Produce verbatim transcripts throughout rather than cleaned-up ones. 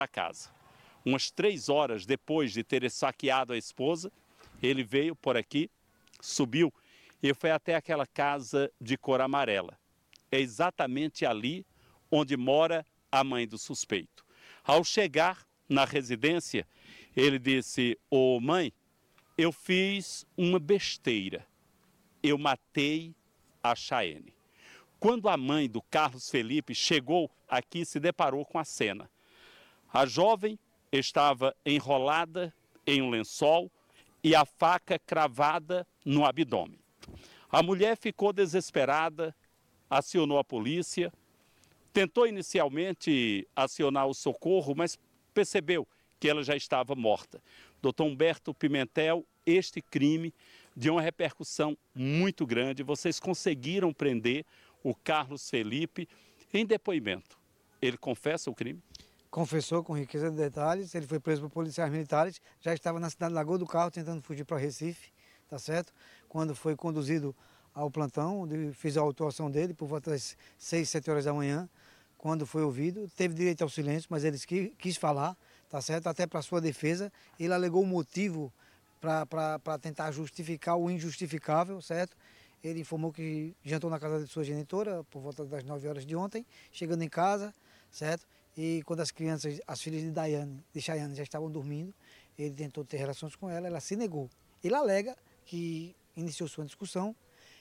a casa. Umas três horas depois de ter esfaqueado a esposa, ele veio por aqui, subiu e foi até aquela casa de cor amarela. É exatamente ali onde mora a mãe do suspeito. Ao chegar na residência, ele disse: "Ô mãe, eu fiz uma besteira. Eu matei a Chayene." Quando a mãe do Carlos Felipe chegou aqui, se deparou com a cena. A jovem estava enrolada em um lençol e a faca cravada no abdômen. A mulher ficou desesperada, acionou a polícia, tentou inicialmente acionar o socorro, mas percebeu que ela já estava morta. doutor Humberto Pimentel, este crime de uma repercussão muito grande. Vocês conseguiram prender o Carlos Felipe em depoimento. Ele confessa o crime? Confessou com riqueza de detalhes. Ele foi preso por policiais militares, já estava na cidade de Lagoa do Carro tentando fugir para o Recife, tá certo? Quando foi conduzido ao plantão, onde fiz a autuação dele por volta das seis, sete horas da manhã. Quando foi ouvido, teve direito ao silêncio, mas ele quis, quis falar, tá certo? Até para sua defesa. Ele alegou o motivo para tentar justificar o injustificável, certo? Ele informou que jantou na casa de sua genitora por volta das nove horas de ontem, chegando em casa, certo? E quando as crianças, as filhas de Daiane, de Chayane, já estavam dormindo, ele tentou ter relações com ela, ela se negou. Ele alega que iniciou sua discussão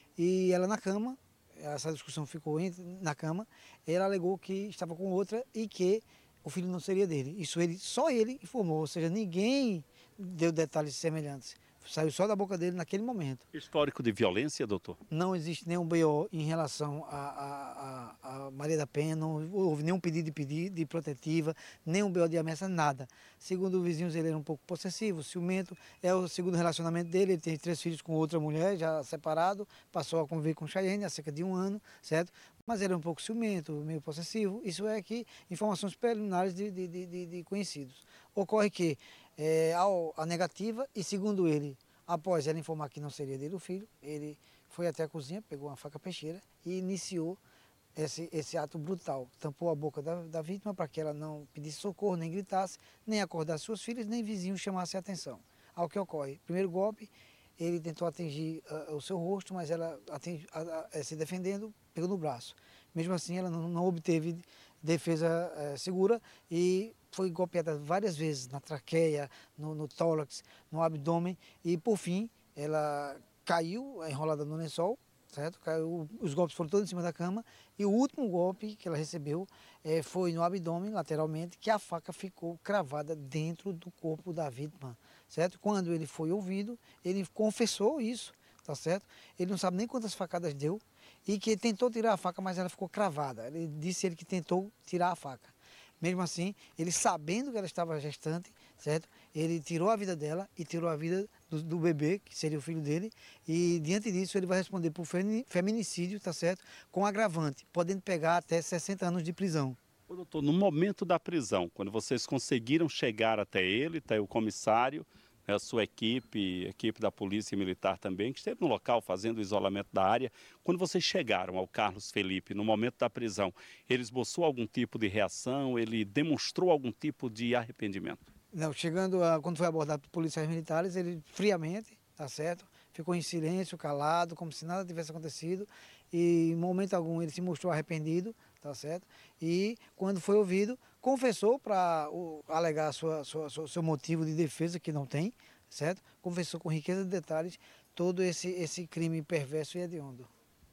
e ela na cama, essa discussão ficou na cama, ela alegou que estava com outra e que o filho não seria dele. Isso ele, só ele informou, ou seja, ninguém deu detalhes semelhantes. Saiu só da boca dele naquele momento. Histórico de violência, doutor? Não existe nenhum B O em relação a, a, a, a Maria da Penha, não houve nenhum pedido de, pedido de protetiva, nenhum B O de ameaça, nada. Segundo os vizinhos, ele era um pouco possessivo, ciumento. É o segundo relacionamento dele, ele tem três filhos com outra mulher, já separado, passou a conviver com Chayene há cerca de um ano, certo? Mas ele é um pouco ciumento, meio possessivo. Isso é aqui informações preliminares de, de, de, de conhecidos. Ocorre que é, a negativa e, segundo ele, após ela informar que não seria dele o filho, ele foi até a cozinha, pegou uma faca peixeira e iniciou esse, esse ato brutal. Tampou a boca da, da vítima para que ela não pedisse socorro, nem gritasse, nem acordasse suas filhas, nem vizinhos chamassem a atenção. Ao que ocorre, primeiro golpe, ele tentou atingir uh, o seu rosto, mas ela, atingi, uh, uh, se defendendo, pegou no braço. Mesmo assim, ela não, não obteve defesa uh, segura e foi golpeada várias vezes na traqueia, no, no tórax, no abdômen e, por fim, ela caiu enrolada no lençol, certo? Caiu, os golpes foram todos em cima da cama e o último golpe que ela recebeu eh, foi no abdômen, lateralmente, que a faca ficou cravada dentro do corpo da vítima, certo? Quando ele foi ouvido, ele confessou isso, tá certo? Ele não sabe nem quantas facadas deu e que tentou tirar a faca, mas ela ficou cravada. Ele disse ele que tentou tirar a faca. Mesmo assim, ele sabendo que ela estava gestante, certo? Ele tirou a vida dela e tirou a vida do, do bebê, que seria o filho dele, e diante disso ele vai responder por feminicídio, tá certo? Com agravante, podendo pegar até sessenta anos de prisão. Ô, doutor, no momento da prisão, quando vocês conseguiram chegar até ele, até o comissário, a sua equipe, a equipe da Polícia Militar também, que esteve no local fazendo o isolamento da área. Quando vocês chegaram ao Carlos Felipe, no momento da prisão, ele esboçou algum tipo de reação, ele demonstrou algum tipo de arrependimento? Não, chegando a, quando foi abordado por policiais militares, ele friamente, tá certo? Ficou em silêncio, calado, como se nada tivesse acontecido e em momento algum ele se mostrou arrependido, tá certo? E quando foi ouvido, confessou para alegar sua, sua, sua, seu motivo de defesa, que não tem, certo? Confessou com riqueza de detalhes todo esse, esse crime perverso e hediondo.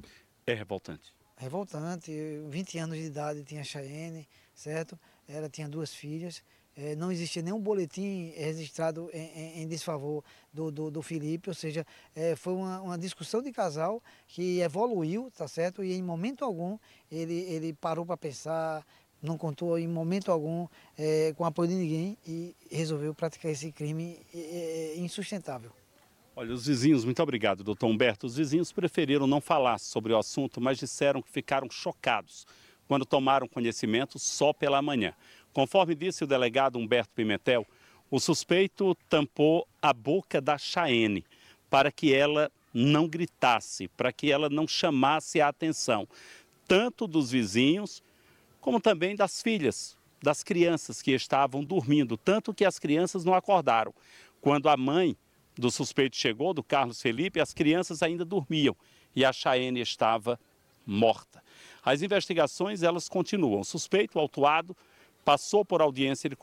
É revoltante? Revoltante, vinte anos de idade tinha Chayene, certo? Ela tinha duas filhas. É, não existia nenhum boletim registrado em, em, em desfavor do, do, do Felipe, ou seja, é, foi uma, uma discussão de casal que evoluiu, tá certo? E em momento algum ele, ele parou para pensar, não contou em momento algum é, com apoio de ninguém e resolveu praticar esse crime é, é, insustentável. Olha, os vizinhos, muito obrigado, doutor Humberto. Os vizinhos preferiram não falar sobre o assunto, mas disseram que ficaram chocados quando tomaram conhecimento só pela manhã. Conforme disse o delegado Humberto Pimentel, o suspeito tampou a boca da Chayene para que ela não gritasse, para que ela não chamasse a atenção, tanto dos vizinhos como também das filhas, das crianças que estavam dormindo, tanto que as crianças não acordaram. Quando a mãe do suspeito chegou, do Carlos Felipe, as crianças ainda dormiam e a Chayenne estava morta. As investigações, elas continuam. O suspeito, autuado, passou por audiência, ele